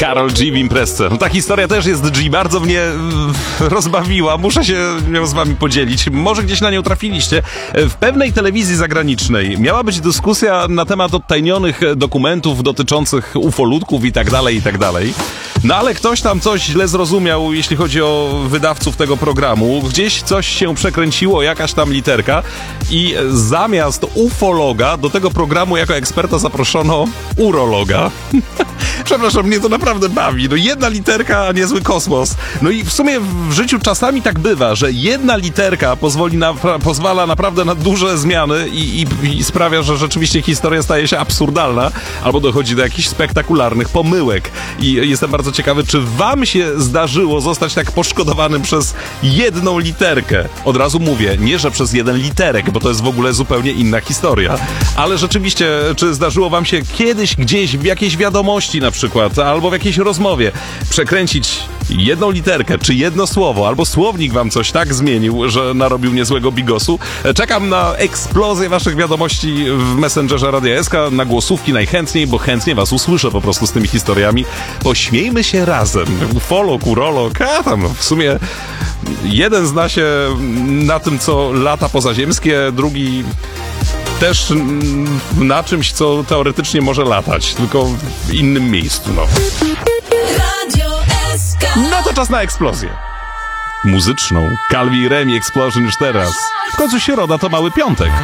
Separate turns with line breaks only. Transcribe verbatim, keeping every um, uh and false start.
Karol G w imprezce. No ta historia też jest G, bardzo mnie rozbawiła. Muszę się nią z wami podzielić. Może gdzieś na nią trafiliście. W pewnej telewizji zagranicznej miała być dyskusja na temat odtajnionych dokumentów dotyczących ufolutków i tak dalej, i tak dalej. No ale ktoś tam coś źle zrozumiał, jeśli chodzi o wydawców tego programu. Gdzieś coś się przekręciło, jakaś tam literka i zamiast ufologa do tego programu jako eksperta zaproszono urologa. Przepraszam, mnie to naprawdę bawi. No jedna literka, a niezły kosmos. No i w sumie w życiu czasami tak bywa, że jedna literka pozwoli na, pozwala naprawdę na duże zmiany i, i, i sprawia, że rzeczywiście historia staje się absurdalna albo dochodzi do jakichś spektakularnych pomyłek. I jestem bardzo ciekawy, czy wam się zdarzyło zostać tak poszkodowanym przez jedną literkę. Od razu mówię, nie, że przez jeden literek, bo to jest w ogóle zupełnie inna historia. Ale rzeczywiście, czy zdarzyło wam się kiedyś gdzieś w jakiejś wiadomości na przykład, albo w jakiejś rozmowie przekręcić jedną literkę, czy jedno słowo, albo słownik wam coś tak zmienił, że narobił niezłego bigosu? Czekam na eksplozję waszych wiadomości w Messengerze Radia S K, na głosówki najchętniej, bo chętnie was usłyszę po prostu z tymi historiami. Pośmiejmy się razem. Ufolog, urolog, a tam w sumie jeden zna się na tym, co lata pozaziemskie, drugi też na czymś, co teoretycznie może latać, tylko w innym miejscu, no. No to czas na eksplozję muzyczną. Calvi i Remi Explosion już teraz. W końcu środa to mały piątek.